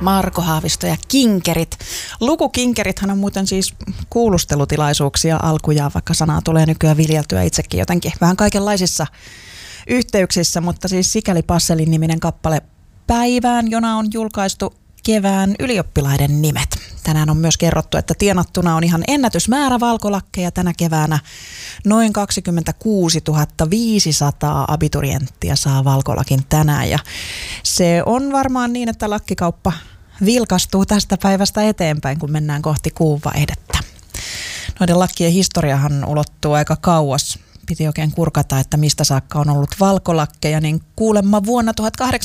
Marko Haavisto ja kinkerit. Lukukinkerithän on muuten siis kuulustelutilaisuuksia alkujaan, vaikka sanaa tulee nykyään viljeltyä itsekin jotenkin vähän kaikenlaisissa yhteyksissä, mutta siis Sikäli Passelin niminen kappale päivään, jona on julkaistu kevään ylioppilaiden nimet. Tänään on myös kerrottu, että tienattuna on ihan ennätysmäärä valkolakkeja tänä keväänä. Noin 26 500 abiturienttia saa valkolakin tänään ja se on varmaan niin, että lakkikauppa vilkastuu tästä päivästä eteenpäin, kun mennään kohti kuunvaihdetta. Noiden lakkien historiahan ulottuu aika kauas. Piti oikein kurkata, että mistä saakka on ollut valkolakkeja, niin kuulemma vuonna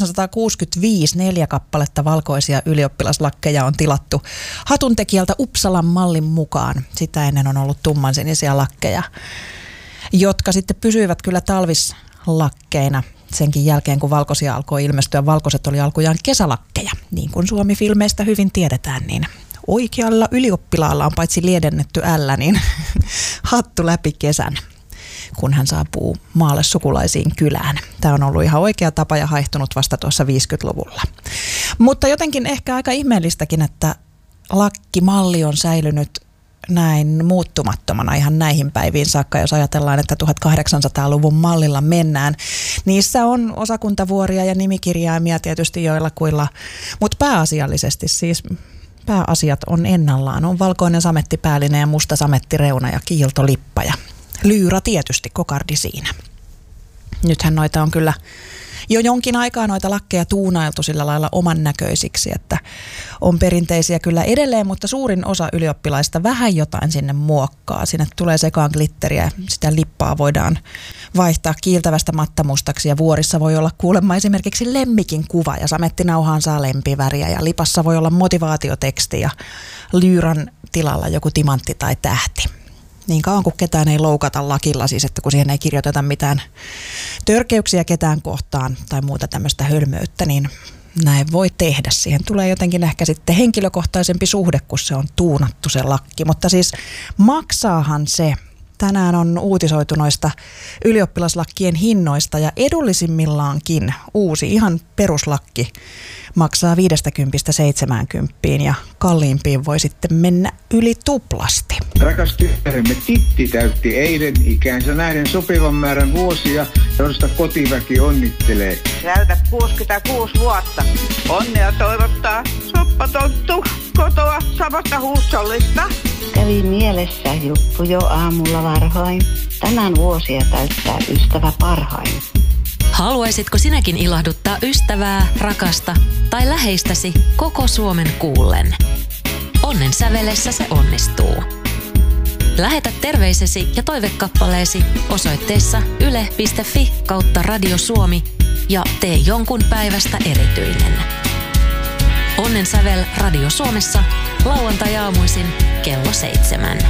1865 4 kappaletta valkoisia ylioppilaslakkeja on tilattu hatuntekijältä Uppsalan mallin mukaan. Sitä ennen on ollut tummansinisiä lakkeja, jotka sitten pysyivät kyllä talvislakkeina senkin jälkeen, kun valkoisia alkoi ilmestyä. Valkoiset oli alkujaan kesälakkeja, niin kuin Suomi-filmeistä hyvin tiedetään, niin oikealla ylioppilaalla on paitsi liedennetty L, niin hattu läpi kesän, kun hän saapuu maalle sukulaisiin kylään. Tämä on ollut ihan oikea tapa ja haihtunut vasta tuossa 50-luvulla. Mutta jotenkin ehkä aika ihmeellistäkin, että lakkimalli on säilynyt näin muuttumattomana ihan näihin päiviin saakka, jos ajatellaan, että 1800-luvun mallilla mennään. Niissä on osakuntavuoria ja nimikirjaimia tietysti joillakuilla, mutta pääasiallisesti siis pääasiat on ennallaan. On valkoinen samettipäällinen ja musta samettireuna ja kiiltolippa ja lyyrä tietysti, kokardi siinä. Nythän noita on kyllä jo jonkin aikaa noita lakkeja tuunailtu sillä lailla oman näköisiksi, että on perinteisiä kyllä edelleen, mutta suurin osa ylioppilaista vähän jotain sinne muokkaa. Sinne tulee sekaan glitteriä, sitä lippaa voidaan vaihtaa kiiltävästä mattamustaksi ja vuorissa voi olla kuulemma esimerkiksi lemmikin kuva ja samettinauhaan saa lempiväriä ja lipassa voi olla motivaatioteksti ja lyyran tilalla joku timantti tai tähti. Niin kauan kuin ketään ei loukata lakilla, siis että kun siihen ei kirjoiteta mitään törkeyksiä ketään kohtaan tai muuta tämmöistä hölmöyttä, niin näin voi tehdä. Siihen tulee jotenkin ehkä sitten henkilökohtaisempi suhde, kun se on tuunattu se lakki. Mutta siis maksaahan se. Tänään on uutisoitu noista ylioppilaslakkien hinnoista ja edullisimmillaankin uusi ihan peruslakki maksaa 50–70 ja kalliimpiin voi sitten mennä yli tuplasti. Rakas tyttäremme Titti täytti eilen ikänsä nähden sopivan määrän vuosia, josta kotiväki onnittelee. Täytät 66 vuotta. Onnea toivottaa soppatonttu kotoa samasta huussollista. Kävi mielessä juttu jo aamulla varhain. Tänään vuosia täyttää ystävä parhain. Haluaisitko sinäkin ilahduttaa ystävää, rakasta tai läheistäsi koko Suomen kuullen? Onnen sävelessä se onnistuu. Lähetä terveisesi ja toivekappaleesi osoitteessa yle.fi/Radio Suomi ja tee jonkun päivästä erityinen. Onnen sävel Radio Suomessa lauantai-aamuisin kello 7.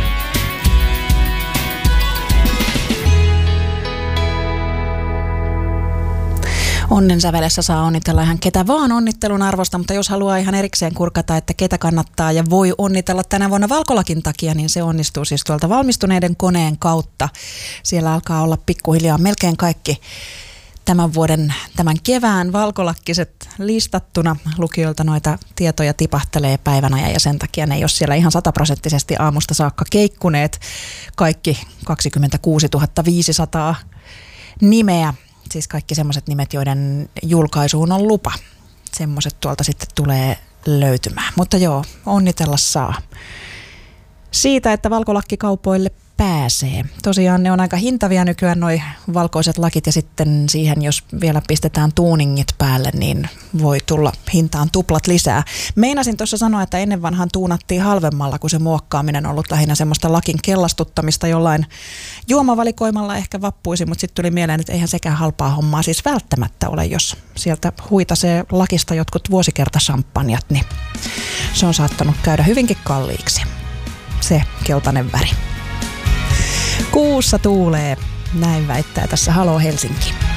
Onnen sävelessä saa onnitella ihan ketä vaan onnittelun arvosta, mutta jos haluaa ihan erikseen kurkata, että ketä kannattaa ja voi onnitella tänä vuonna valkolakin takia, niin se onnistuu siis tuolta valmistuneiden koneen kautta. Siellä alkaa olla pikkuhiljaa melkein kaikki tämän kevään valkolakkiset listattuna. Lukijoilta noita tietoja tipahtelee päivänä ja sen takia ne ei ole siellä ihan 100% aamusta saakka keikkuneet. Kaikki 26 500 nimeä. Siis kaikki semmoiset nimet, joiden julkaisuun on lupa. Semmoiset tuolta sitten tulee löytymään. Mutta joo, onnitella saa siitä, että valkolakkikaupoille pääsee. Tosiaan ne on aika hintavia nykyään noi valkoiset lakit ja sitten siihen, jos vielä pistetään tuuningit päälle, niin voi tulla hintaan tuplat lisää. Meinasin tuossa sanoa, että ennen vanhaan tuunattiin halvemmalla, kun se muokkaaminen on ollut lähinnä semmoista lakin kellastuttamista jollain juomavalikoimalla ehkä vappuisi, mutta sitten tuli mieleen, että eihän sekään halpaa hommaa siis välttämättä ole, jos sieltä huitasee lakista jotkut vuosikertasampanjat, niin se on saattanut käydä hyvinkin kalliiksi. Se keltainen väri. Kuussa tuulee, näin väittää tässä Halo Helsinki.